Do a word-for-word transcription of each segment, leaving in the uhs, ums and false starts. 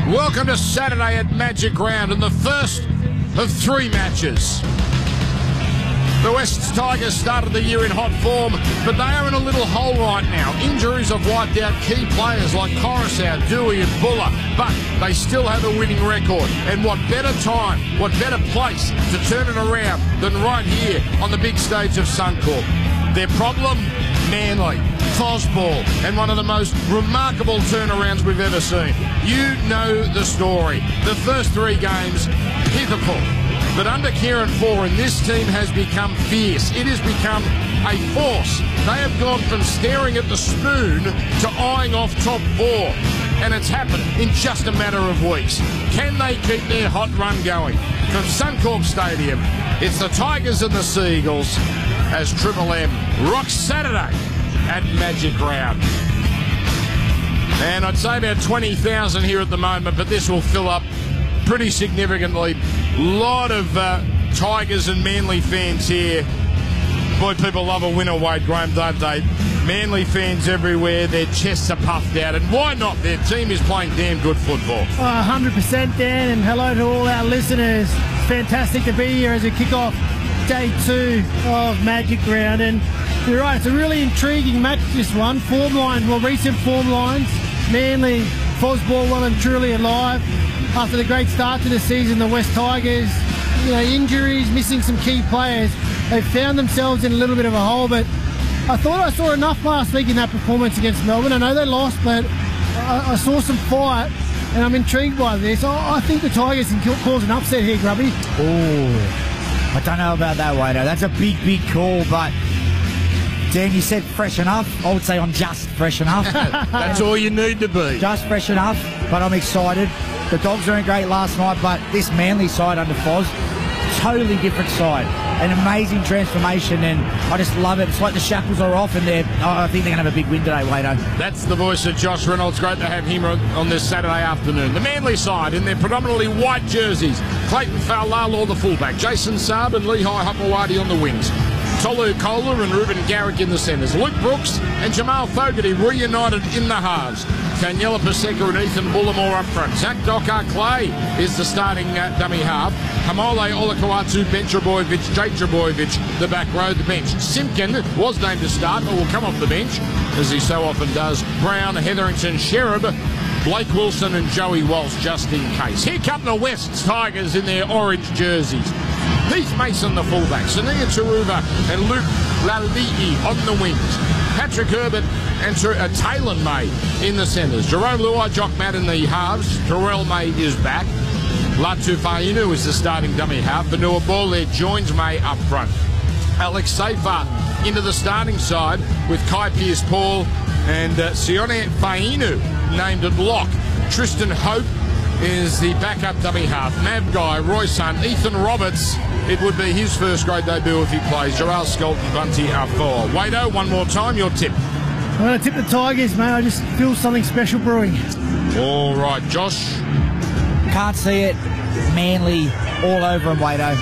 Welcome to Saturday at Magic Round and the first of three matches. The West Tigers started the year in hot form, but they are in a little hole right now. Injuries have wiped out key players like Coruscant, Dewey and Buller, but they still have a winning record. And what better time, what better place to turn it around than right here on the big stage of Suncorp. Their problem? Manly, Fosball, and one of the most remarkable turnarounds we've ever seen. You know the story. The first three games, pitiful. But under Kieran Foran, this team has become fierce. It has become a force. They have gone from staring at the spoon to eyeing off top four. And it's happened in just a matter of weeks. Can they keep their hot run going? From Suncorp Stadium, it's the Tigers and the Seagulls as Triple M rocks Saturday at Magic Round. And I'd say about twenty thousand here at the moment, but this will fill up pretty significantly. A lot of uh, Tigers and Manly fans here. Boy, people love a winner, Wade Graham, don't they? Manly fans everywhere, their chests are puffed out, and why not? Their team is playing damn good football. Oh, one hundred percent, Dan, and hello to all our listeners. It's fantastic to be here as we kick off day two of Magic Round, and you're right, it's a really intriguing match, this one. Form line, well, recent form lines, Manly, Fosball well and truly alive. After the great start to the season, the West Tigers, you know, injuries, missing some key players, they found themselves in a little bit of a hole, but I thought I saw enough last week in that performance against Melbourne. I know they lost, but I, I saw some fight, and I'm intrigued by this. I, I think the Tigers can cause an upset here, Grubby. Oh, I don't know about that, Wado. That's a big, big call, but Dan, you said fresh enough. I would say I'm just fresh enough. That's all you need to be. Just fresh enough, but I'm excited. The Dogs weren't great last night, but this Manly side under Foz, totally different side. An amazing transformation, and I just love it. It's like the shackles are off, and they're, oh, I think they're going to have a big win today, Wado. That's the voice of Josh Reynolds. Great to have him on this Saturday afternoon. The Manly side in their predominantly white jerseys. Clayton Faulalo, the fullback. Jason Saab and Lehigh Hopewadi on the wings. Tolu Kohler and Ruben Garrick in the centres. Luke Brooks and Jamal Fogarty reunited in the halves. Daniela Paseka and Ethan Bullimore up front. Zach Docker-Clay is the starting uh, dummy half. Hamole Olakau'atu, Ben Trebojevic, Jake Trebojevic, the back row, the bench. Simpkin was named to start, but will come off the bench, as he so often does. Brown, Hetherington, Sherab, Blake Wilson and Joey Walsh just in case. Here come the West Tigers in their orange jerseys. Heath Mason, the fullback. Sania Taruva and Luke Lali'i on the wings. Patrick Herbert and uh, Taylor May in the centres. Jerome Luai, Jock Matt in the halves. Terrell May is back. Latu Fainu is the starting dummy half. Vanua Bole joins May up front. Alex Seyfarth into the starting side with Kai Pearce-Paul and uh, Sione Fainu named at lock. Tristan Hope is the backup dummy half. Mav Guy, Royce Hunt, Ethan Roberts. It would be his first grade debut if he plays. Gerald Skelton, Bunty are four. Wado, one more time, your tip. I'm going to tip the Tigers, mate. I just feel something special brewing. All right, Josh. Can't see it. Manly all over him, Wado.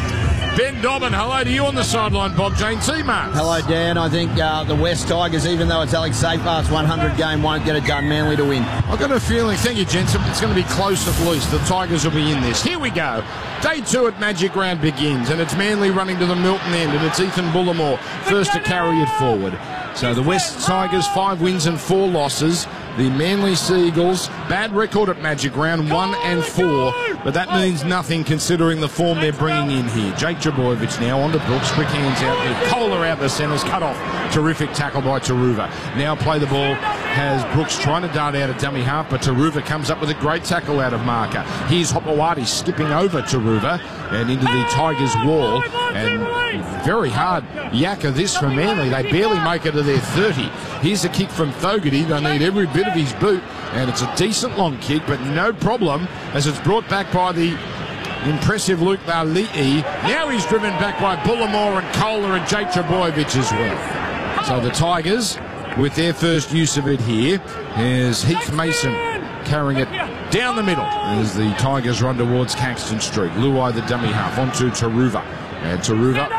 Ben Dobbin, hello to you on the sideline, Bob Jane T-Mart. Hello, Dan. I think uh, the West Tigers, even though it's Alex Seyfarth's one hundred game, won't get it done. Manly to win. I've got a feeling, thank you, gents, it's going to be close at least. The Tigers will be in this. Here we go. Day two at Magic Round begins, and it's Manly running to the Milton end, and it's Ethan Bullimore first to carry it forward. So the West Tigers, five wins and four losses. The Manly Seagulls, bad record at Magic Round, one and four, but that means nothing considering the form they're bringing in here. Jake Trebojevic now onto Brooks, quick hands out there, Kohler out the centres, cut off, terrific tackle by Taruva. Now play the ball, has Brooks trying to dart out a dummy half, but Taruva comes up with a great tackle out of marker. Here's Hopewadi skipping over Taruva and into the Tigers' wall, and very hard yakka this from Manly. They barely make it to their thirty. Here's a kick from Fogarty. They need every bit of his boot, and it's a decent long kick, but no problem as it's brought back by the impressive Luke Lali'i. Now he's driven back by Bullimore and Kohler and Jake Trebojevic as well. So the Tigers, with their first use of it here, is Heath Mason carrying it down the middle as the Tigers run towards Caxton Street. Luai, the dummy half, onto Taruva. And Taruva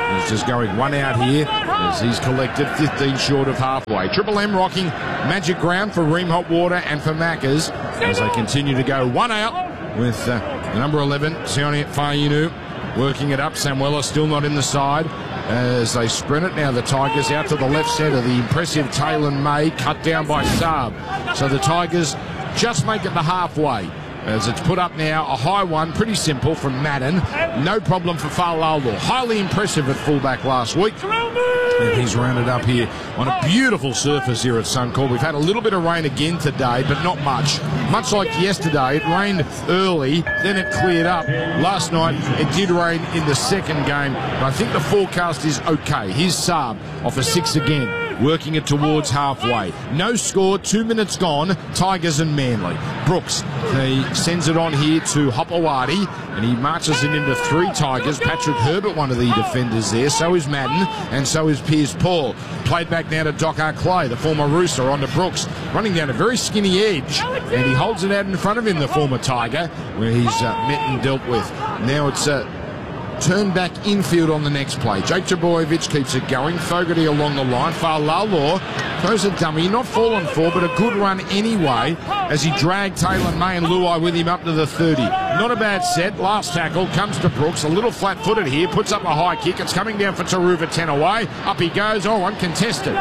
He's just going one out here as he's collected fifteen short of halfway. Triple M rocking Magic Ground for Ream Hot Water and for Macca's as they continue to go one out with uh, number eleven, Sione Fainu, working it up. Samuela still not in the side as they sprint it. Now the Tigers out to the left centre. The impressive Taylor May cut down by Saab. So the Tigers just make it the halfway as it's put up now. A high one, pretty simple from Madden. No problem for Fa'alalo. Highly impressive at fullback last week. And he's rounded up here on a beautiful surface here at Suncorp. We've had a little bit of rain again today, but not much. Much like yesterday, it rained early, then it cleared up. Last night, it did rain in the second game, but I think the forecast is okay. Here's Saab off a six again, working it towards halfway. No score, two minutes gone, Tigers and Manly. Brooks, he sends it on here to Hopewadi, and he marches it into three Tigers. Patrick Herbert, one of the defenders there, so is Madden, and so is Piers Paul. Played back now to Docker Clay, the former Rooster, onto Brooks, running down a very skinny edge, and he holds it out in front of him, the former Tiger, where he's uh, met and dealt with. Now it's uh, turned back infield on the next play. Jake Trbojevic keeps it going. Fogarty along the line. Fa'alalo throws a dummy, not fallen for, but a good run anyway as he dragged Taylor May and Luai with him up to the thirty. Not a bad set. Last tackle comes to Brooks. A little flat-footed here. Puts up a high kick. It's coming down for Taruva ten away. Up he goes. Oh, uncontested.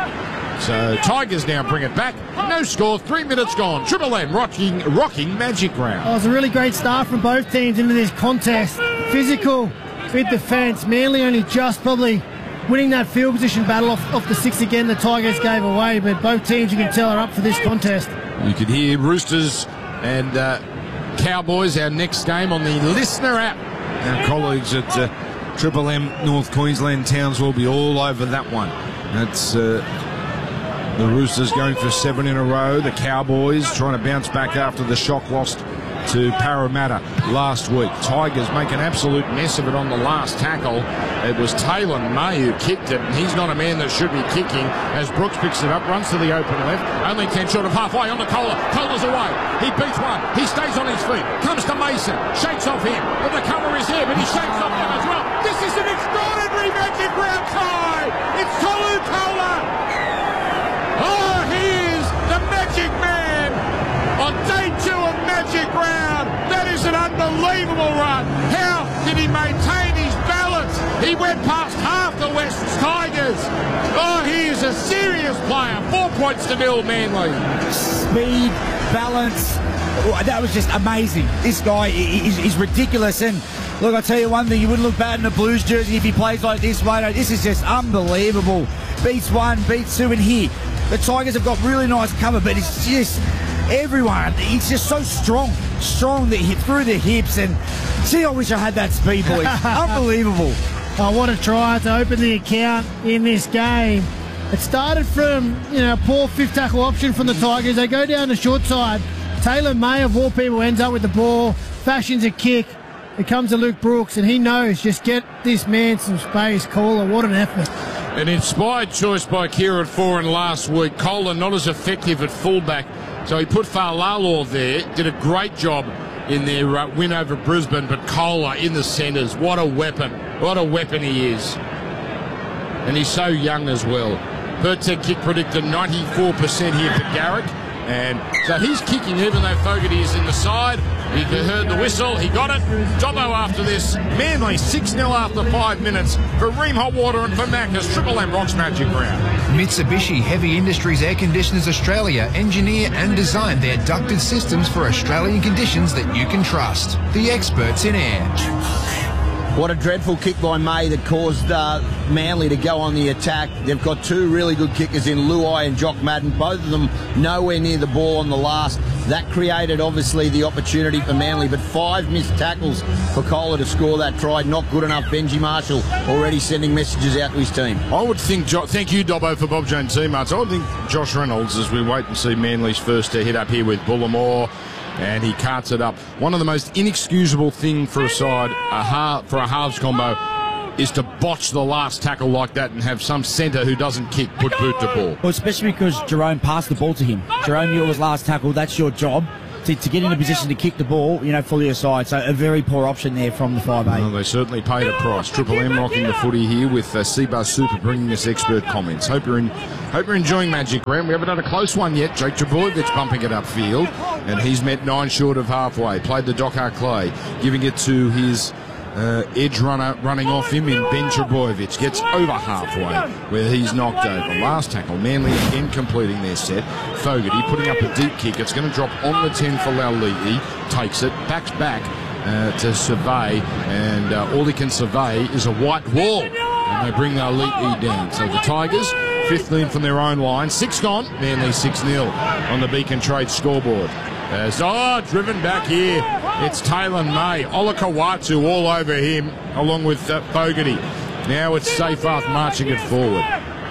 So Tigers now bring it back. No score. Three minutes gone. Triple M rocking, rocking Magic Ground. Oh, it was a really great start from both teams into this contest. Physical, good defence. Manly only just probably winning that field position battle off, off the six again the Tigers gave away, but both teams, you can tell, are up for this contest. You could hear Roosters and uh, Cowboys, our next game, on the Listener app. Our colleagues at uh, Triple M North Queensland Towns will be all over that one. That's uh, the Roosters going for seven in a row. The Cowboys trying to bounce back after the shock lost to Parramatta last week. Tigers make an absolute mess of it on the last tackle. It was Taylor May who kicked it, and he's not a man that should be kicking as Brooks picks it up, runs to the open left, only ten short of halfway on the Kohler. Kohler's away. He beats one. He stays on his feet. Comes to Mason. Shakes off him. But the cover is here, but he shakes off him as well. This is an extraordinary Magic Ground tie. It's Tolu Kohler. Oh, he is the Magic Man on day two of Magic Ground. That is an unbelievable run. How did he maintain his balance? He went past half the West Tigers. Oh, he is a serious player. Four points to nil, Manly. Speed, balance, that was just amazing. This guy is, is ridiculous. And look, I'll tell you one thing, you wouldn't look bad in a Blues jersey if he plays like this, mate. This is just unbelievable. Beats one, beats two, and here the Tigers have got really nice cover, but it's just everyone, he's just so strong, strong the hip, through the hips, and see, I wish I had that speed, boys. Unbelievable. Oh, what a try to open the account in this game. It started from, you know, a poor fifth tackle option from the Tigers. They go down the short side. Taylor May, of all people, ends up with the ball, fashions a kick. It comes to Luke Brooks, and he knows, just get this man some space. Kohler, what an effort. An inspired choice by Kieran Foran last week. Kohler not as effective at fullback, so he put Fa'alalo there, did a great job in their uh, win over Brisbane, but Kohler in the centres, what a weapon. What a weapon he is. And he's so young as well. Pertek kick predicted ninety-four percent here for Garrick. And so he's kicking even though Fogarty is in the side. He heard the whistle. He got it. Dobbo after this. Manly six nil after five minutes for Ream Hot Water and for Macca's. Triple M rocks Magic Ground. Mitsubishi Heavy Industries Air Conditioners Australia engineer and design their ducted systems for Australian conditions that you can trust. The experts in air. What a dreadful kick by May that caused uh, Manly to go on the attack. They've got two really good kickers in Luai and Jock Madden, both of them nowhere near the ball on the last. That created, obviously, the opportunity for Manly, but five missed tackles for Kohler to score that try. Not good enough. Benji Marshall already sending messages out to his team. I would think, jo- thank you, Dobbo, for Bob Jones teammates. I would think Josh Reynolds, as we wait and see Manly's first to hit up here with Bullimore, and he carts it up. One of the most inexcusable thing for a side, a half, for a halves combo, is to botch the last tackle like that and have some centre who doesn't kick put boot to ball. Well, especially because Jerome passed the ball to him. Jerome, you was last tackle. That's your job. to, to get in a position to kick the ball, you know, fully aside. So a very poor option there from the five eight. Well, they certainly paid a price. Triple M rocking the footy here with uh, C-Bus Super bringing us expert comments. Hope you're in, hope you're enjoying Magic Round. We haven't done a close one yet. Jake Trbojevic bumping it upfield, and he's met nine short of halfway. Played the Docker Clay, giving it to his uh, edge runner running off him in Ben Trbojevic. Gets over halfway where he's knocked over. Last tackle, Manly again completing their set. Fogarty putting up a deep kick. It's going to drop on the ten for Lauliti. Takes it, backs back uh, to survey, and uh, all he can survey is a white wall. And they bring Lauliti down. So the Tigers, fifteen from their own line. Six gone. Manly six nil on the Beacon Trade scoreboard. As, oh, driven back here. It's Taylor May. Olakawatu all over him, along with uh, Fogarty. Now it's Seyfarth marching it forward.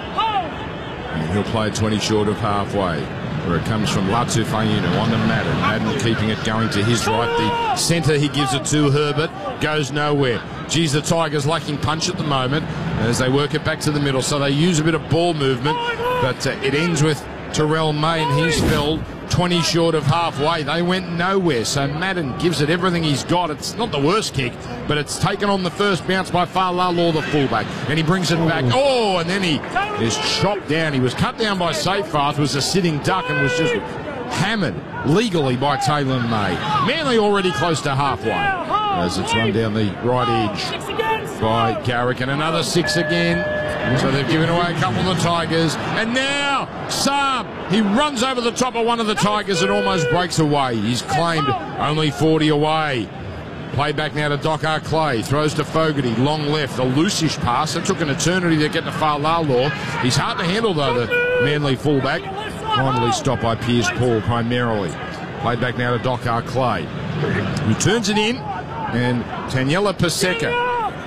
And he'll play twenty short of halfway, where it comes from Latu Fainu on to Madden. Madden keeping it going to his right. The centre, he gives it to Herbert. Goes nowhere. Geez, the Tigers lacking punch at the moment as they work it back to the middle. So they use a bit of ball movement, but uh, it ends with Terrell May, and he's filled twenty short of halfway. They went nowhere, so Madden gives it everything he's got. It's not the worst kick, but it's taken on the first bounce by Fa'alalo, the fullback, and he brings it back. Oh, and then he is chopped down. He was cut down by Seyfarth, was a sitting duck, and was just hammered legally by Taylor May. Manly already close to halfway as it's run down the right edge by Garrick, and another six again. So they've given away a couple of the Tigers. And now, Saab, he runs over the top of one of the Tigers and almost breaks away. He's claimed only forty away. Played back now to Docker Clay. Throws to Fogarty. Long left. A loosish pass. It took an eternity to get to Fa'alalo. He's hard to handle, though, the Manly fullback. Finally stopped by Piers Paul primarily. Played back now to Docker Clay, who turns it in. And Taniela Paseka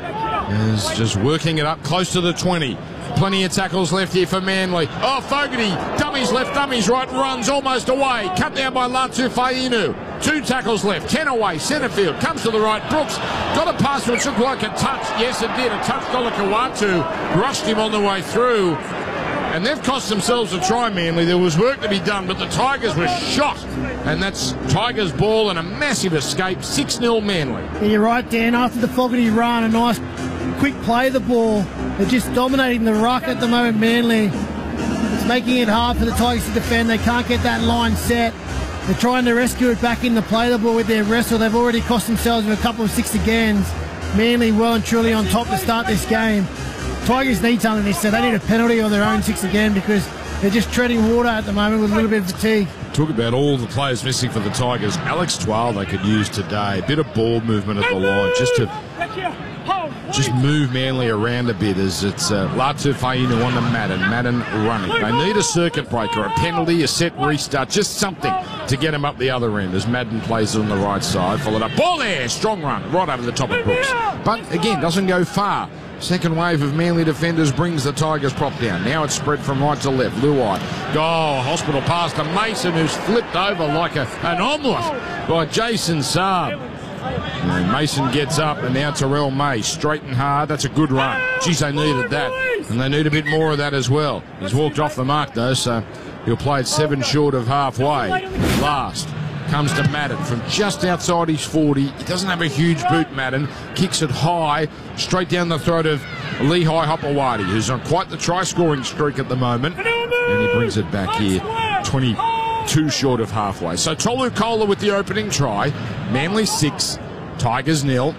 is just working it up close to the twenty. Plenty of tackles left here for Manly. Oh, Fogarty, dummies left, dummies right, runs almost away. Cut down by Latu Fainu. Two tackles left, ten away, centre field, comes to the right. Brooks got a pass which looked like a touch. Yes, it did. A touch. Olakawatu rushed him on the way through. And they've cost themselves a try, Manly. There was work to be done, but the Tigers were shot. And that's Tigers' ball and a massive escape. six nil Manly. Yeah, you're right, Dan. After the Fogarty run, a nice quick play of the ball. They're just dominating the ruck at the moment, Manly. It's making it hard for the Tigers to defend. They can't get that line set. They're trying to rescue it back in the play the ball with their wrestle. They've already cost themselves with a couple of six agains. Manly well and truly on top to start this game. Tigers need something this set. They need a penalty or their own six again because they're just treading water at the moment with a little bit of fatigue. Talk about all the players missing for the Tigers. Alex Twal they could use today. A bit of ball movement at the line just to just move Manly around a bit as it's uh, Latu Fainu on the Madden. Madden running. They need a circuit breaker, a penalty, a set restart, just something to get him up the other end as Madden plays it on the right side. Followed up. Ball there. Strong run. Right over the top of Brooks. But again, doesn't go far. Second wave of Manly defenders brings the Tigers prop down. Now it's spread from right to left. Luai. Oh, hospital pass to Mason, who's flipped over like a, an omelette by Jason Saab. And Mason gets up, and now Terrell May, straight and hard. That's a good run. Geez, they needed that. And they need a bit more of that as well. He's walked off the mark, though, so he'll play it seven short of halfway. Last comes to Madden from just outside his forty. He doesn't have a huge boot, Madden. Kicks it high, straight down the throat of Lehigh Hopewadi, who's on quite the try-scoring streak at the moment. And he brings it back here, twenty-two short of halfway. So Tolu Kola with the opening try. Manly six, Tigers nil.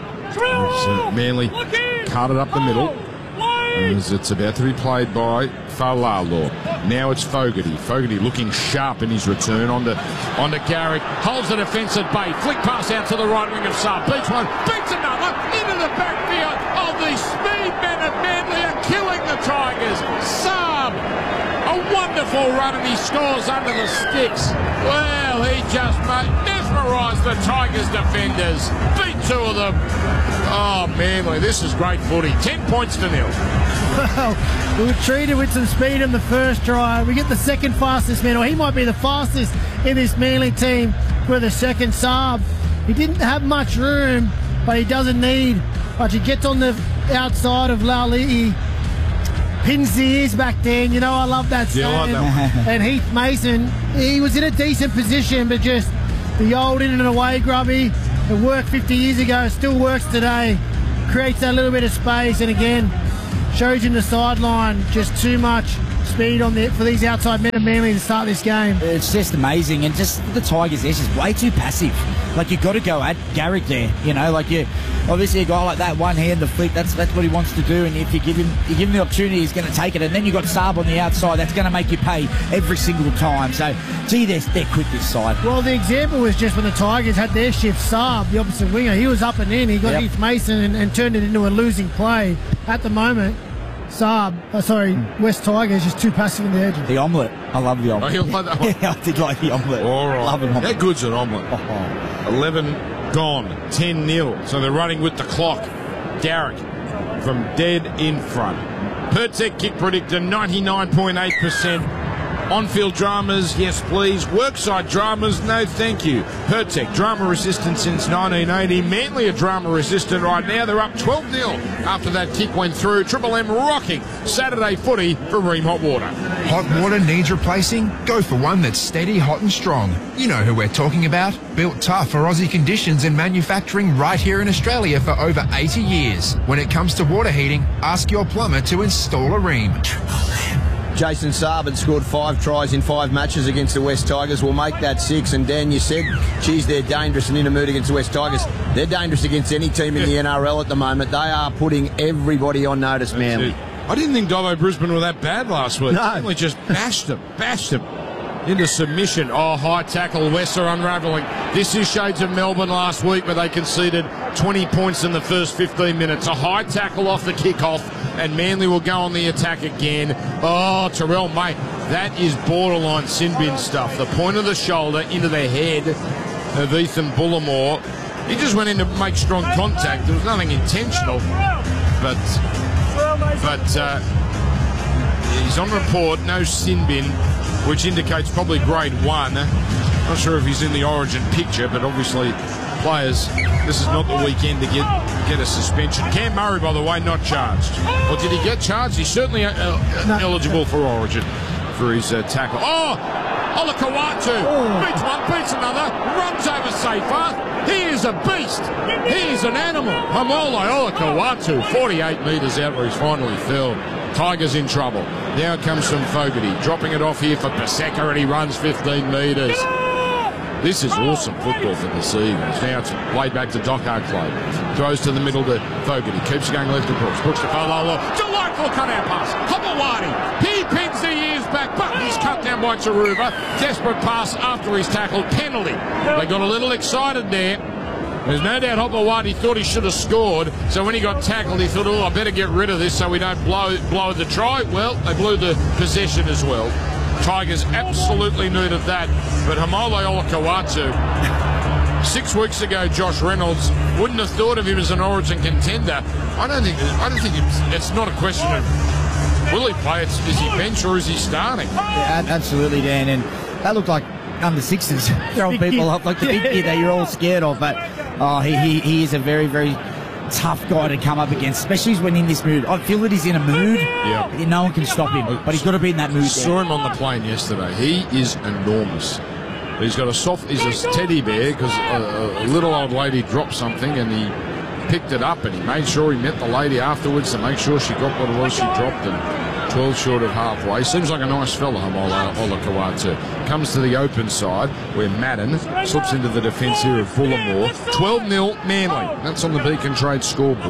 So Manly carted up the middle. As it's about to be played by Fa'alalo. Now it's Fogarty. Fogarty looking sharp in his return onto, onto Garrick. Holds the defence at bay. Flick pass out to the right wing of Saab. Beats one. Beats another. Into the backfield. Oh, the speed men of Manly are killing the Tigers. Saab. A wonderful run and he scores under the sticks. Well, he just mesmerised the Tigers defenders. Beat two of them. Oh, Manly, this is great footy. Ten points to nil. Well, we were treated with some speed in the first try. We get the second fastest man, or he might be the fastest in this Manly team for the second Saab. He didn't have much room, but he doesn't need. But he gets on the outside of Lauliti. Pins the ears back then. You know, I love that. Yeah, I like that one. And Heath Mason, he was in a decent position, but just The old in and away grubby. It worked fifty years ago, still works today. Creates that little bit of space, and again, shows you in the sideline just too much speed on the, for these outside men of Manly to start this game. It's just amazing, and just the Tigers, they're just way too passive. Like, you've got to go at Garrick there, you know, like you obviously a guy like that, one hand, the flick, that's that's what he wants to do, and if you give him you give him the opportunity, he's going to take it, and then you've got Saab on the outside, that's going to make you pay every single time. So, gee, they're, they're quick this side. Well, the example was just when the Tigers had their shift, Saab, the opposite winger, he was up and in, he got Yep. Heath Mason and, and turned it into a losing play. At the moment, Saab, oh, sorry, West Tigers just too passive in the edges. The omelette. I love the Oh, omelette. you like that one? Yeah, I did like the omelette. All right. Love an How omelette. good's an omelette? Oh. eleven gone, ten nil. So they're running with the clock. Garrick from dead in front. Pertek kick predictor, ninety-nine point eight percent. On-field dramas, yes please. Workside dramas, no thank you. Pertek, drama resistant since nineteen eighty. Manly are drama resistant right now. They're up twelve nil after that kick went through. Triple M rocking Saturday footy for Ream Hot Water. Hot water needs replacing? Go for one that's steady, hot and strong. You know who we're talking about. Built tough for Aussie conditions and manufacturing right here in Australia for over eighty years. When it comes to water heating, ask your plumber to install a Ream. Jason Saab had scored five tries in five matches against the West Tigers. We'll make that six. And Dan, you said, geez, they're dangerous and in a mood against the West Tigers. They're dangerous against any team in the N R L at the moment. They are putting everybody on notice, Manly. I didn't think Davo Brisbane were that bad last week. No. Manly just bashed them, bashed them into submission. Oh, high tackle. West are unravelling. This is shades of Melbourne last week where they conceded twenty points in the first fifteen minutes. A high tackle off the kickoff, and Manly will go on the attack again. Oh, Terrell, mate, that is borderline sin bin stuff. The point of the shoulder into the head of Ethan Bullimore. He just went in to make strong contact. There was nothing intentional, but but uh, he's on report, no sin bin, which indicates probably grade one. Not sure if he's in the Origin picture, but obviously players, this is not the weekend to get get a suspension. Cam Murray, by the way, not charged. Or did he get charged? He's certainly uh, uh, No. eligible for Origin for his uh, tackle. Oh, Olakawatu Oh. beats one, beats another, runs over Safer. He is a beast. He is an animal. Hamole Olakawatu, forty-eight metres out where he's finally fell. Tigers in trouble. Now comes from Fogarty, dropping it off here for Paseka, and he runs fifteen metres. This is awesome football for the Seagulls. Now it's played back to Dockar Clay. Throws to the middle to Fogarty. Keeps going left to Brooks. Brooks to Falala. Delightful cut-out pass. Hopewadi. He pins the ears back, but he's cut down by Taruva. Desperate pass after he's tackled. Penalty. They got a little excited there. There's no doubt Hopewadi thought he should have scored. So when he got tackled, he thought, oh, I better get rid of this so we don't blow, blow the try. Well, they blew the possession as well. Tigers absolutely needed that. But Hamole Olakawatu, six weeks ago, Josh Reynolds wouldn't have thought of him as an Origin contender. I don't think. I don't think it's, it's not a question of will he play. It's, is he bench or is he starting? Yeah, ab- absolutely, Dan. And that looked like under sixes throwing Big people kid. up like the big Yeah. kid that you're all scared of. But oh, he, he he is a very very tough guy to come up against, especially when in this mood. I feel that he's in a mood. Yeah. No one can stop him, but he's got to be in that mood. Saw Dan. him on the plane yesterday. He is enormous. He's got a soft. He's a teddy bear because a, a little old lady dropped something and he picked it up and he made sure he met the lady afterwards to make sure she got what it was she dropped. And twelve short of halfway. Seems like a nice fella, Hamole Olakawatu. Comes to the open side where Madden slips into the defence here of Bullimore. twelve nil Manly. That's on the Beacon Trade scoreboard.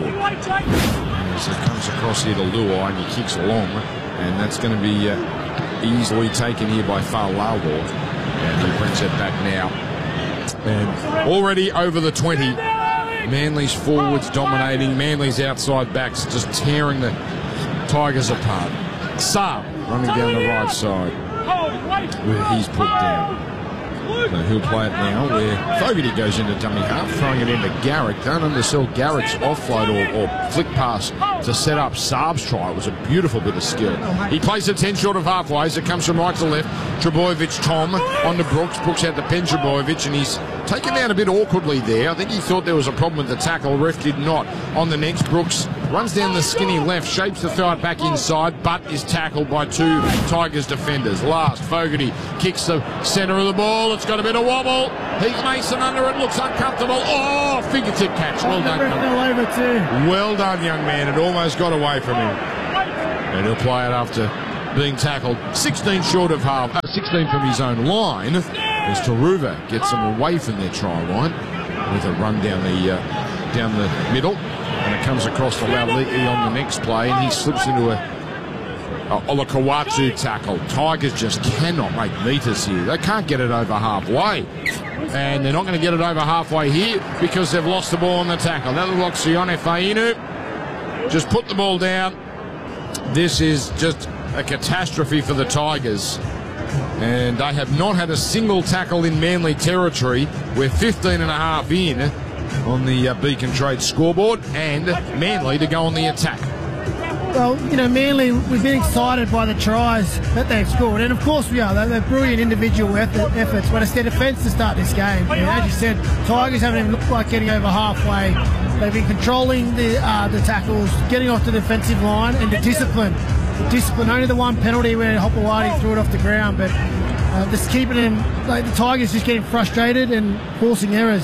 As it comes across here to Luai and he kicks along, and that's going to be uh, easily taken here by Falawar. And he brings it back now. And already over the twenty. Manly's forwards dominating. Manly's outside backs just tearing the Tigers apart. Saab running down the right side where he's put down. So he'll play it now where Fogarty goes into dummy half, throwing it into Garrick. Don't undersell Garrick's offload or, or flick pass to set up Saab's try. It was a beautiful bit of skill. He plays it ten short of halfway as it comes from right to left. Trebojevic, Tom, on to Brooks. Brooks out to Pen Trebojevic, and he's taken down a bit awkwardly there. I think he thought there was a problem with the tackle. Ref did not. On the next, Brooks runs down the skinny left, shapes the throw back inside, but is tackled by two Tigers defenders. Last, Fogarty kicks the centre of the ball. It's got a bit of wobble. Heath Mason under it, looks uncomfortable. Oh, fingertip catch. Well done. Over too. Well done, young man. It almost got away from him. And he'll play it after being tackled sixteen short of half, uh, sixteen from his own line, as Taruva gets them away from their try line with a run down the uh, down the middle, and it comes across to Lauliki on the next play, and he slips into a, a Olakawatu tackle. Tigers just cannot make metres here. They can't get it over halfway, and they're not going to get it over halfway here because they've lost the ball on the tackle. That looks like Sione Fainu just put the ball down. This is just a catastrophe for the Tigers, and they have not had a single tackle in Manly territory. We're fifteen and a half in on the uh, Beacon Trade scoreboard, and Manly to go on the attack. Well, you know, Manly, we've been excited by the tries that they've scored, and of course we are. They're, they're brilliant individual effort, efforts, but it's their defence to start this game. And as you said, Tigers haven't even looked like getting over halfway. They've been controlling the uh, the tackles, getting off the defensive line, and the discipline. The discipline, only the one penalty where Hopewadi threw it off the ground, but uh, just keeping them, like the Tigers just getting frustrated and forcing errors.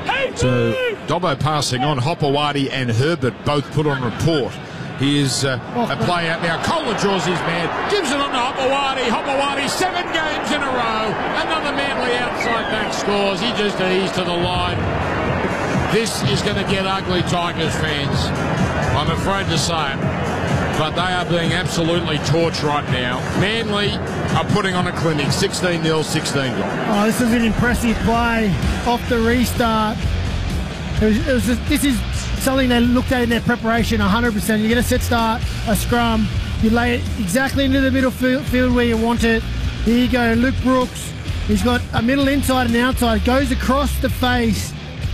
So Dobbo passing on, Hopewadi and Herbert both put on report. Here's uh, a play out now. Kohler draws his man, gives it on to Hopewadi. Hopewadi, seven games in a row. Another Manly outside back scores. He just eased to the line. This is going to get ugly, Tigers fans. I'm afraid to say it. But they are being absolutely torched right now. Manly are putting on a clinic. sixteen nil, sixteen goal. Oh, this is an impressive play off the restart. It was, it was just, this is something they looked at in their preparation one hundred percent. You're going to set start a scrum. You lay it exactly into the middle field, field where you want it. Here you go, Luke Brooks. He's got a middle inside and outside. Goes across the face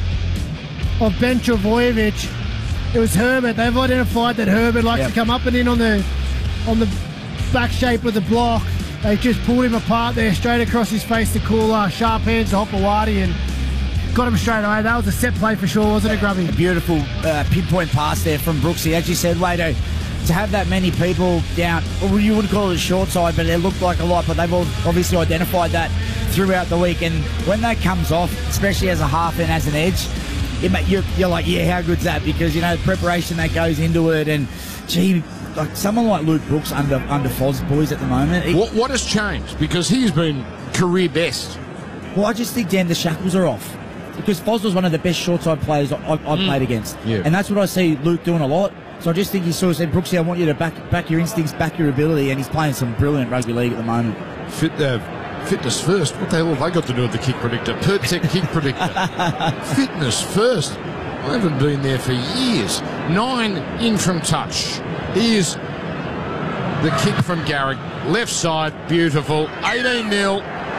of Ben Travojevic. It was Herbert. They've identified that Herbert likes yep. to come up and in on the on the back shape of the block. They just pulled him apart there, straight across his face to Cooler. Sharp hands to Hopewadi and got him straight away. That was a set play for sure, wasn't it, Grubby? A beautiful uh, pinpoint pass there from Brooksy. As you said, Wado, to have that many people down, well, you wouldn't call it a short side, but it looked like a lot, but they've all obviously identified that throughout the week. And when that comes off, especially as a half and as an edge, It, you're, you're like, yeah, how good's that? Because, you know, the preparation that goes into it, and, gee, like someone like Luke Brooks under under Foz boys at the moment. He, what, what has changed? Because he's been career best. Well, I just think, Dan, the shackles are off. Because Foz was one of the best short-side players I, I've mm. played against. Yeah. And that's what I see Luke doing a lot. So I just think he sort of said, Brooksy, I want you to back back your instincts, back your ability, and he's playing some brilliant rugby league at the moment. Fit uh, Fitness first. What the hell have they got to do with the kick predictor? Pertec kick predictor. Fitness first. I haven't been there for years. Nine in from touch. Here's the kick from Garrick. Left side, beautiful. eighteen nil.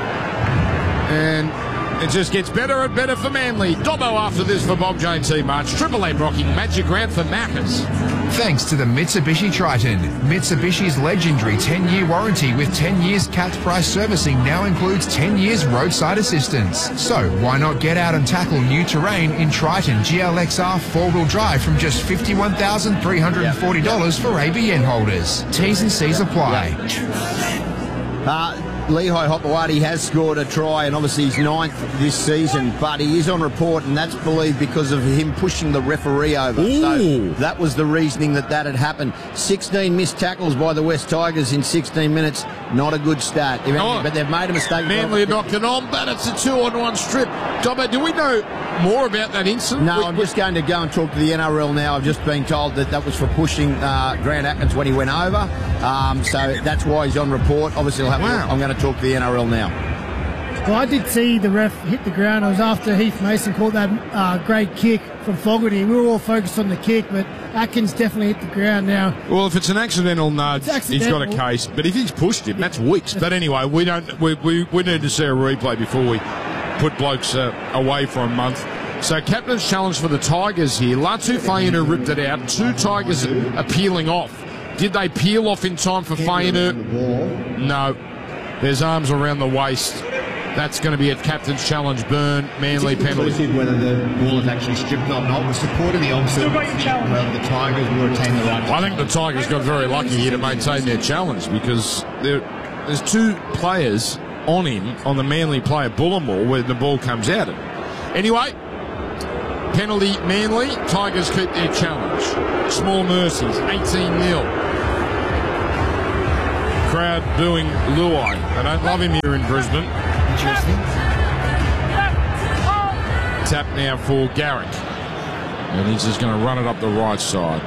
And it just gets better and better for Manly. Dobbo after this for Bob Jane T. March. Triple A rocking Magic Round for Maccas. Thanks to the Mitsubishi Triton. Mitsubishi's legendary ten-year warranty with ten years capped price servicing now includes ten years roadside assistance. So why not get out and tackle new terrain in Triton G L X R four-wheel drive from just fifty-one thousand three hundred forty dollars yep. for A B N holders. T's and C's apply. Yep. Uh, Lehigh Hopewadi has scored a try, and obviously he's ninth this season, but he is on report, and that's believed because of him pushing the referee over. Ooh. So that was the reasoning that that had happened. sixteen missed tackles by the West Tigers in sixteen minutes. Not a good stat. Oh, but they've made a mistake. Manly knocked it on, but it's a two-on-one strip. Dobbo, do we know more about that incident? No, we, I'm just going to go and talk to the N R L now. I've just been told that that was for pushing uh, Grant Atkins when he went over. Um, so that's why he's on report. Obviously, he'll have wow. to, I'm going to talk to the N R L now. Well, I did see the ref hit the ground. It was after Heath Mason caught that uh, great kick from Fogarty. We were all focused on the kick, but Atkins definitely hit the ground now. Well, if it's an accidental nudge, accidental. He's got a case. But if he's pushed him, that's weeks. But anyway, we don't. We, we, we need to see a replay before we put blokes uh, away for a month. So captain's challenge for the Tigers here. Latu Fainu ripped it out. Two Tigers are peeling off. Did they peel off in time for Fainu? No. There's arms around the waist. That's going to be a captain's challenge, Burn, Manly penalty. Whether the ball is actually stripped or not. Was supporting the opposite. Well, the Tigers will retain the right. I think the Tigers got very lucky here to maintain their challenge because there, there's two players on him, on the Manly player, Bullimore, where the ball comes out of. Anyway, penalty Manly, Tigers keep their challenge. Small mercies, eighteen nil. Crowd booing Luai. I don't love him here in Brisbane. Interesting. Tap now for Garrick. And he's just going to run it up the right side.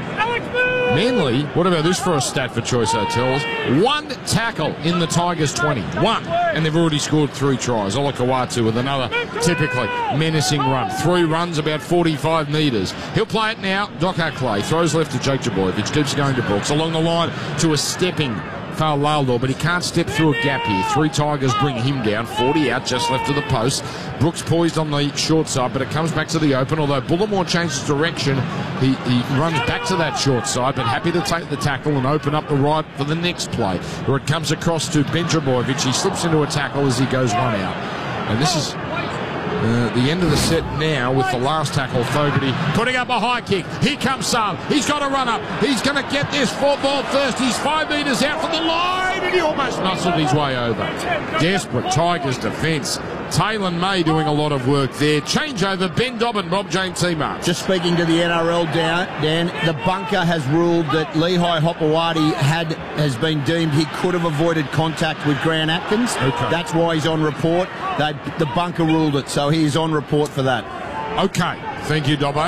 Manly, what about this for a stat for Choice Hotels? One tackle in the Tigers' twenty. One. And they've already scored three tries. Olakawatu with another typically menacing run. Three runs, about forty-five metres. He'll play it now. Docker Clay throws left to Jake Jaboyevich. Keeps going to Brooks. Along the line to a stepping Fa'alalo, but he can't step through a gap here. Three Tigers bring him down. forty out, just left of the post. Brooks poised on the short side, but it comes back to the open. Although Bullimore changes direction, he, he runs back to that short side, but happy to take the tackle and open up the right for the next play, where it comes across to Ben Trbojevic. He slips into a tackle as he goes one out. And this is Uh, the end of the set now with the last tackle. Fogarty putting up a high kick. Here comes Saab. He's got to run up. He's going to get this football first. He's five metres out from the line and he almost muscled his way over. Desperate Tigers defence. Taylor May doing a lot of work there. Changeover, Ben Dobbin, Bob James T-March. Just speaking to the N R L, Dan, Dan, the bunker has ruled that Lehigh Hopewadi had has been deemed he could have avoided contact with Grant Atkins. Okay. That's why he's on report. They, the bunker ruled it, so he's on report for that. Okay, thank you, Dobbo.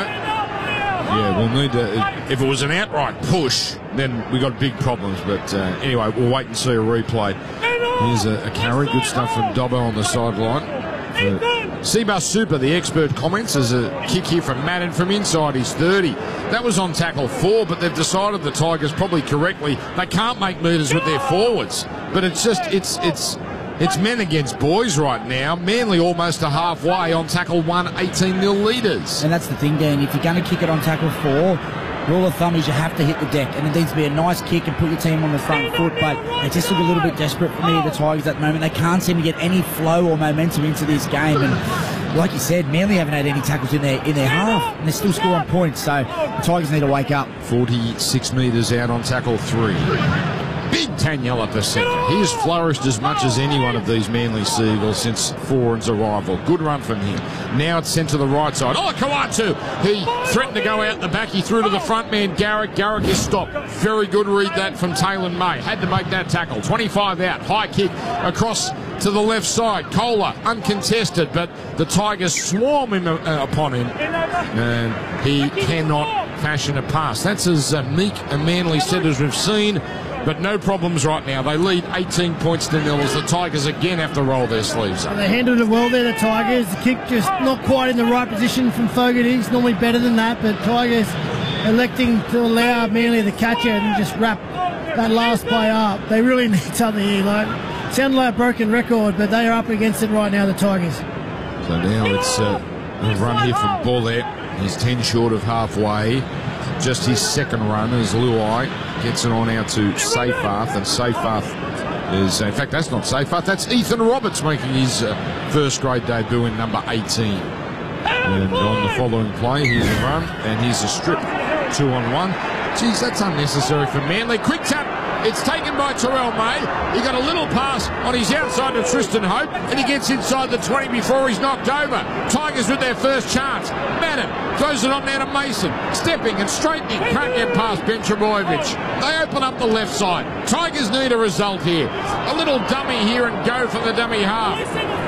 Yeah, we'll need to. If it was an outright push, then we got big problems. But uh, anyway, we'll wait and see a replay. Here's a, a carry. Good stuff from Dobbo on the sideline. Uh, Seabus Super, the expert, comments as a kick here from Madden from inside his thirty. That was on tackle four, but they've decided, the Tigers probably correctly, they can't make metres with their forwards. But it's just, it's it's it's men against boys right now. Manly almost a halfway on tackle one, eighteen nil leaders. And that's the thing, Dan. If you're going to kick it on tackle four, rule of thumb is you have to hit the deck, and it needs to be a nice kick and put your team on the front foot. But they just look a little bit desperate for me, the Tigers, at the moment. They can't seem to get any flow or momentum into this game. And like you said, Manly haven't had any tackles in their in their half, and they're still scoring points. So the Tigers need to wake up. forty-six metres out on tackle three. Big Taniel at the centre. He has flourished as much as any one of these Manly Seagulls since Foran's arrival. Good run from him. Now it's sent to the right side. Oh, Kawatu! He threatened to go out the back. He threw to the front man, Garrick. Garrick is stopped. Very good read that from Taylor May. Had to make that tackle. twenty-five out. High kick across to the left side. Kohler uncontested, but the Tigers swarm him uh, upon him. And he cannot fashion a pass. That's as uh, meek a Manly set as we've seen. But no problems right now. They lead eighteen points to nil as the Tigers again have to roll their sleeves up. They handled it well there, the Tigers. The kick just not quite in the right position from Fogarty. He's normally better than that, but Tigers electing to allow Manly to catch it and just wrap that last play up. They really need something here. Like, sounded like a broken record, but they are up against it right now, the Tigers. So now it's uh, a run here from Bullet. He's ten short of halfway. Just his second run as Luai gets it on out to Seyfarth, and Seyfarth is, in fact, that's not Seyfarth, that's Ethan Roberts making his uh, first grade debut in number eighteen. And on the following play, here's a run, and here's a strip, two on one. Geez, that's unnecessary for Manly. Quick tap. It's taken by Terrell May. He got a little pass on his outside to Tristan Hope, and he gets inside the twenty before he's knocked over. Tigers with their first chance. Madden throws it on now to Mason. Stepping and straightening. Can't get past Ben Trbojevic. They open up the left side. Tigers need a result here. A little dummy here and go from the dummy half.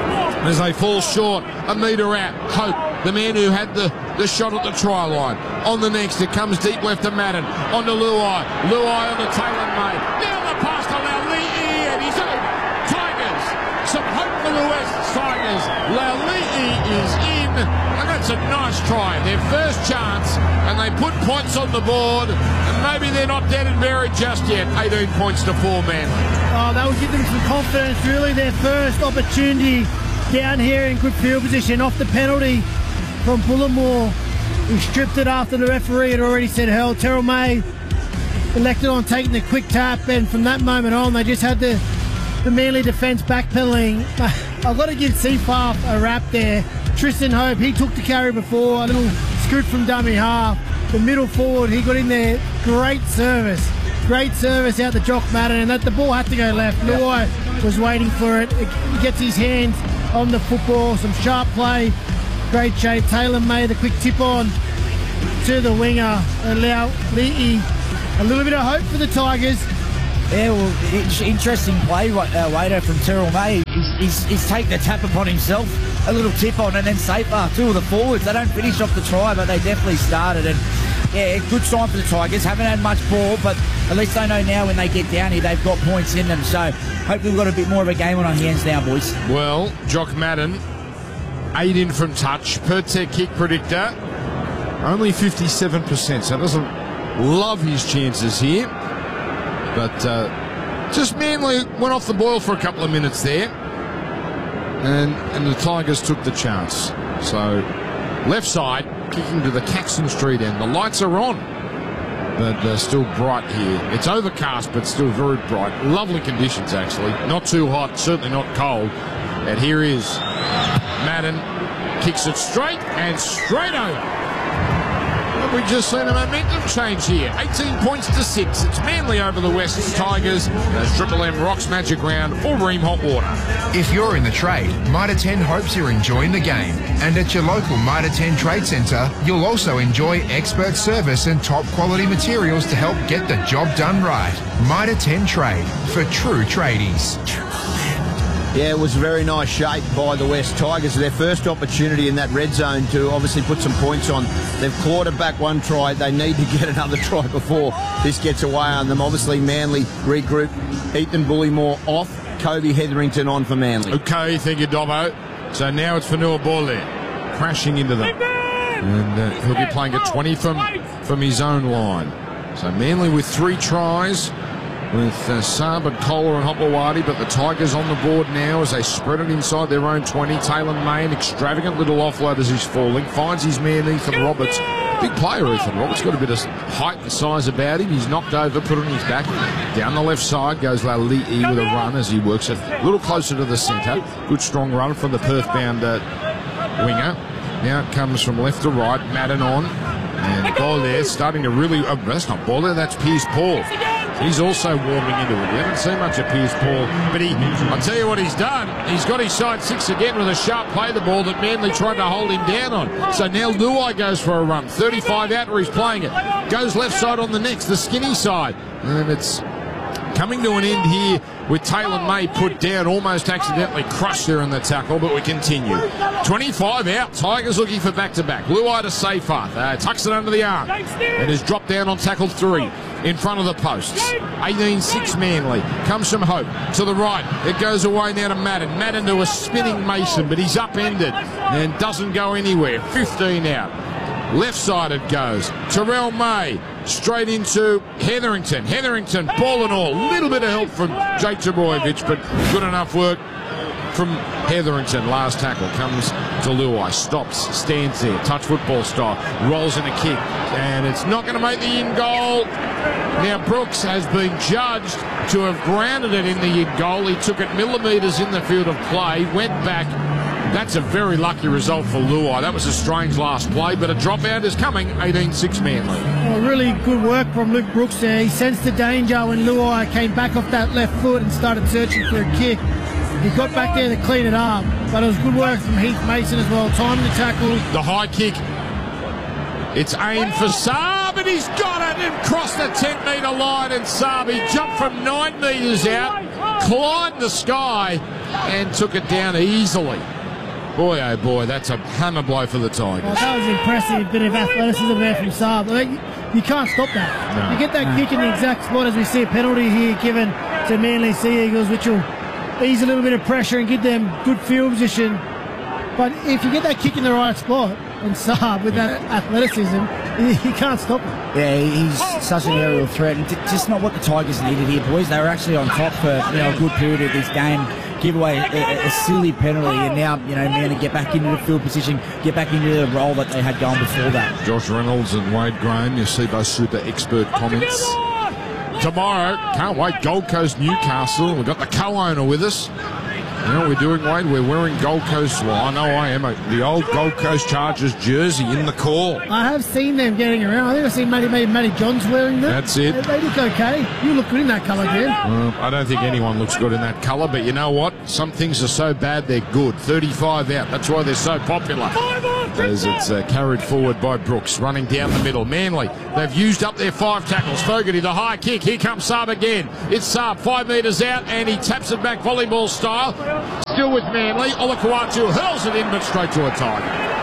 As they fall short, a metre out. Hope, the man who had the, the shot at the try line. On the next, it comes deep left to Madden. On to Luai. Luai on to Taylor May. Now the pass to Laulii, and he's over. Tigers. Some hope for the West Tigers. Laulii is in. And that's a nice try. Their first chance, and they put points on the board. And maybe they're not dead and buried just yet. eighteen points to four Manly. Oh, that will give them some confidence. Really, their first opportunity down here in good field position off the penalty from Bullimore, who stripped it after the referee had already said held. Terrell May elected on taking the quick tap, and from that moment on they just had to the Manly defence backpedaling. I've got to give Seafarth a rap there. Tristan Hope, he took the carry before, a little scoot from dummy half. The middle forward, he got in there. Great service. Great service out to Jock Madden, and that the ball had to go left. Luai was waiting for it. He gets his hands on the football. Some sharp play. Great shape. Taylor May, the quick tip on to the winger. Allow Leahy a little bit of hope for the Tigers. Yeah, well, it's interesting play, uh, Wader from Terrell May. He's, he's, he's taken the tap upon himself, a little tip on, and then Safar, two of the forwards. They don't finish off the try, but they definitely started. And yeah, good sign for the Tigers. Haven't had much ball, but at least they know now when they get down here, they've got points in them. So hopefully we've got a bit more of a game on our hands now, boys. Well, Jock Madden, eight in from touch. Per their kick predictor, only fifty-seven percent, so doesn't love his chances here. But uh, just Manly went off the boil for a couple of minutes there, and and the Tigers took the chance. So left side, kicking to the Caxton Street end. The lights are on, but they're still bright here. It's overcast, but still very bright. Lovely conditions, actually. Not too hot, certainly not cold. And here is Madden, kicks it straight and straight over. We've just seen a momentum change here. eighteen points to six. It's Manly over the West Tigers as Triple M rocks Magic Round for Ream Hot Water. If you're in the trade, Mitre ten hopes you're enjoying the game. And at your local Mitre ten Trade Centre, you'll also enjoy expert service and top quality materials to help get the job done right. Mitre ten Trade, for true tradies. Yeah, it was a very nice shape by the West Tigers. Their first opportunity in that red zone to obviously put some points on. They've clawed it back one try. They need to get another try before this gets away on them. Obviously, Manly regroup. Ethan Bullymore off. Kobe Hetherington on for Manly. Okay, thank you, Dobbo. So now it's Fanua Bole crashing into them. And uh, he'll be playing at twenty from, from his own line. So Manly with three tries, with uh, Saab and Kohler and Hopewadi, but the Tigers on the board now as they spread it inside their own twenty. Taylor May, an extravagant little offload as he's falling, finds his man Ethan Roberts. Big player, Ethan Roberts, got a bit of height and size about him. He's knocked over, put it on his back. Down the left side goes Lali'i with a run as he works it a little closer to the centre. Good strong run from the Perth-bound uh, winger. Now it comes from left to right, Madden on. And ball there, starting to really... Oh, that's not ball there, that's Piers Paul. He's also warming into it. We haven't seen much of Piers Paul, but he, I'll tell you what he's done. He's got his side six again with a sharp play the ball that Manly tried to hold him down on. So now Luai goes for a run. thirty-five out where he's playing it. Goes left side on the next, the skinny side. And it's coming to an end here with Taylor May put down, almost accidentally crushed there in the tackle, but we continue. twenty-five out, Tigers looking for back-to-back. Luai to Seyfarth, uh, tucks it under the arm, and is dropped down on tackle three in front of the posts. eighteen six Manly, comes from Hope to the right. It goes away now to Madden. Madden to a spinning Mason, but he's upended and doesn't go anywhere. fifteen out. Left side it goes. Terrell May straight into Hetherington. Hetherington, ball and all. Little bit of help from Jake Trbojevic, but good enough work from Hetherington. Last tackle comes to Luai. Stops, stands there. Touch football style. Rolls in a kick. And it's not going to make the in goal. Now Brooks has been judged to have grounded it in the in goal. He took it millimetres in the field of play. Went back. That's a very lucky result for Luai. That was a strange last play, but a dropout is coming. eighteen six Manly. Well, really good work from Luke Brooks there. He sensed the danger when Luai came back off that left foot and started searching for a kick. He got back there to clean it up, but it was good work from Heath Mason as well. Time to tackle. The high kick. It's aimed for Saab, and he's got it and crossed the ten metre line. And Saab, he jumped from nine metres out, climbed the sky, and took it down easily. Boy, oh boy, that's a hammer blow for the Tigers. Oh, that was impressive. Bit of athleticism there from Saab. I mean, you can't stop that. No. You get that no. kick in the exact spot as we see a penalty here given to Manly Sea Eagles, which will ease a little bit of pressure and give them good field position. But if you get that kick in the right spot, and Saab with that athleticism, he, he can't stop it. Yeah, he's such an aerial threat, and just not what the Tigers needed here, boys. They were actually on top for you know a good period of this game. Give away a, a silly penalty, and now you know man to get back into the field position, get back into the role that they had going before that. Josh Reynolds and Wade Graham, you see both super expert comments. tomorrow, can't wait, Gold Coast, Newcastle. We've got the co-owner with us. You know what we're doing, Wade? We're wearing Gold Coast, well, I know I am, the old Gold Coast Chargers jersey in the call. I have seen them getting around. I think I've seen Matty, maybe Matty Johns wearing them. That's it. They, they look okay. You look good in that colour, Dan. Well, I don't think anyone looks good in that colour, but you know what? Some things are so bad they're good. thirty-five out. That's why they're so popular. As it's uh, carried forward by Brooks, running down the middle. Manly, they've used up their five tackles. Fogarty, the high kick. Here comes Saab again. It's Saab, five metres out, and he taps it back volleyball style. Still with Manly. Olakau'atu hurls it in, but straight to a Tiger.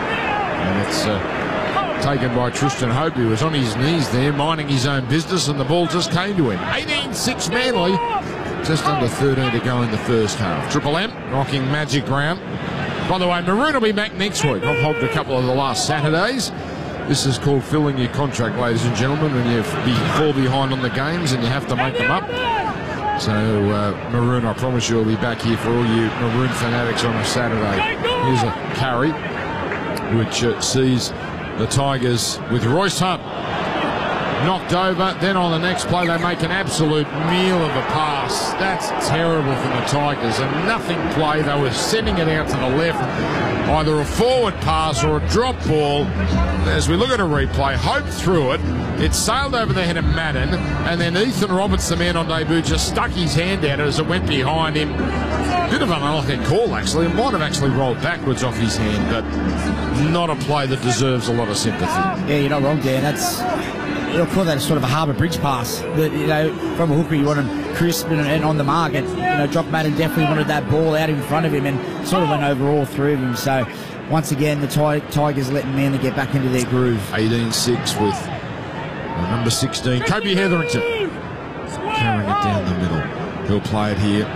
And it's uh, taken by Tristan Hope, who was on his knees there, minding his own business, and the ball just came to him. eighteen six Manly. Just under thirteen to go in the first half. Triple M rocking Magic Round. By the way, Maroon will be back next week. I've hogged a couple of the last Saturdays. This is called filling your contract, ladies and gentlemen, when you be, fall behind on the games and you have to make them up. So, uh, Maroon, I promise you, will be back here for all you Maroon fanatics on a Saturday. Here's a carry, which uh, sees the Tigers with Royce Hunt knocked over. Then on the next play, they make an absolute meal of a pass. That's terrible from the Tigers. A nothing play. They were sending it out to the left. Either a forward pass or a drop ball. As we look at a replay, Hope threw it. It sailed over the head of Madden, and then Ethan Roberts, the man on debut, just stuck his hand out as it went behind him. Bit of an unlucky call, actually. It might have actually rolled backwards off his hand, but not a play that deserves a lot of sympathy. Yeah, you're not wrong, Dan. That's... You'll call that a sort of a Harbour Bridge pass. That, you know, from a hooker, you want him crisp and, and on the mark. And, you know, Jock Madden definitely wanted that ball out in front of him and sort of went over all three of them. So, once again, the Tigers letting Manly get back into their groove. eighteen six with uh, number sixteen, Kobe Hetherington, carrying it down the middle. He'll play it here.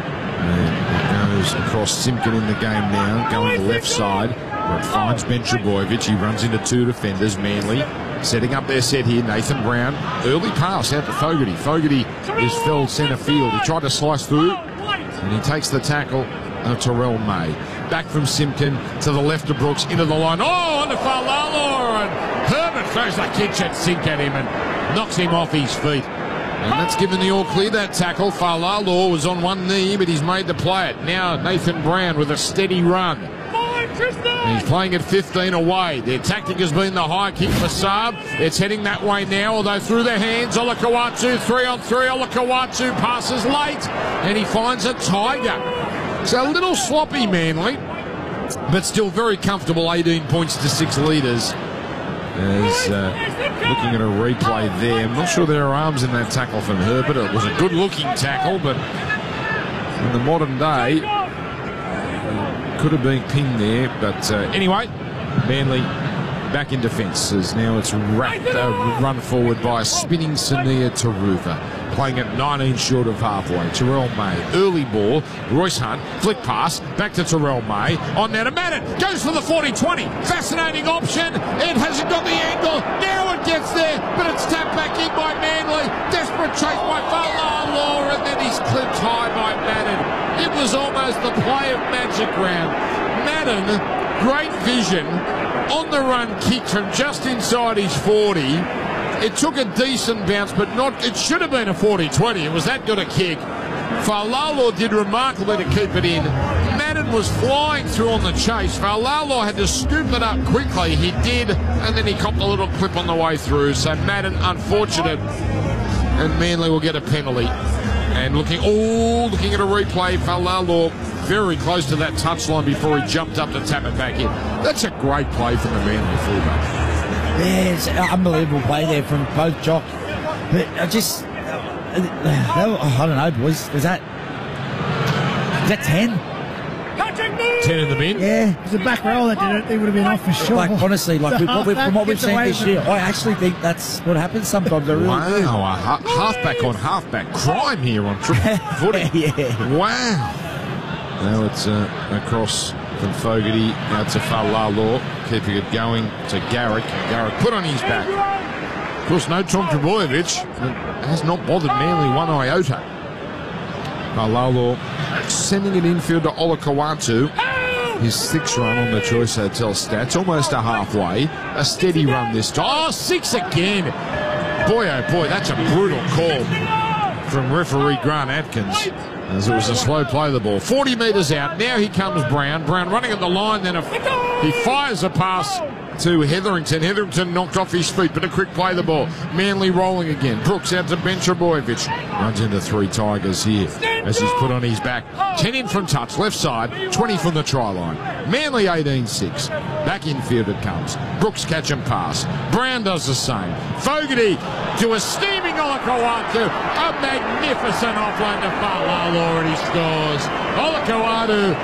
And it goes across Simpkin in the game now, going the left side, where it finds Ben Trbojevic. He runs into two defenders, Manly. Setting up their set here, Nathan Brown. Early pass out to Fogarty. Fogarty is fell centre field. He tried to slice through, and he takes the tackle of Terrell May. Back from Simpkin to the left of Brooks, into the line. Oh, on to Falala, and Herbert throws the kitchen sink at him and knocks him off his feet. And that's given the all clear, that tackle. Falala was on one knee, but he's made the play it. Now Nathan Brown with a steady run. He's playing at fifteen away. Their tactic has been the high kick for Saab. It's heading that way now, although through their hands, Olakau'atu, three on three. Olakau'atu passes late, and he finds a Tiger. So a little sloppy, Manly, but still very comfortable, eighteen points to six leaders. As uh, looking at a replay there, I'm not sure there are arms in that tackle from Herbert. It was a good-looking tackle, but in the modern day, could have been pinned there, but uh, anyway, Manly back in defence as now it's wrapped, uh, run forward by spinning Sania Taruva, playing at nineteen short of halfway. Terrell May, early ball, Royce Hunt, flick pass, back to Terrell May, on now to Madden, goes for the forty twenty, fascinating option, it hasn't got the angle, now it gets there, but it's tapped back in by Manly, desperate chase by Falala, and then he's clipped high by Madden. It was almost the play of Magic Round. Madden, great vision, on the run kick from just inside his forty. It took a decent bounce, but not. It should have been a forty twenty. It was that good a kick. Falala did remarkably to keep it in. Madden was flying through on the chase. Falala had to scoop it up quickly. He did, and then he copped a little clip on the way through. So Madden, unfortunate, and Manly will get a penalty. And looking, oh, looking at a replay, Falala very close to that touchline before he jumped up to tap it back in. That's a great play from the Manly fullback. Yeah, it's an unbelievable play there from both Jock. But I just, uh, I don't know, boys. Is that, is that ten? ten in the bin? Yeah. It was a back row that did it. They would have been off for sure. Like, honestly, like, we, what we, from what we've Gets seen away this from year, it. I actually think that's what happens sometimes. I really Wow, do. a ha- halfback on halfback crime here on triple footy. Yeah. Wow. Now it's uh, across from Fogarty, now to Falala, keeping it going to Garrick. Garrick put on his back. Of course, no Tom Trbojevic. It has not bothered Manly one iota. Falala sending it infield to Olakau'atu. His sixth run on the Choice Hotel stats, almost a halfway. A steady run this time. Oh, six again. Boy, oh boy, that's a brutal call. from referee Grant Atkins, as it was a slow play the ball. forty metres out. Now he comes Brown. Brown running at the line. Then a, he fires a pass to Hetherington. Hetherington knocked off his feet, but a quick play the ball. Manly rolling again. Brooks out to Ben Trebojevic. Runs into three Tigers here as he's put on his back. ten in from touch, left side, twenty from the try line. Manly eighteen six. Back infield it comes. Brooks catch and pass. Brown does the same. Fogarty to a steaming Olakau'atu. A magnificent offload to Fa'alalo, and he scores. Olakau'atu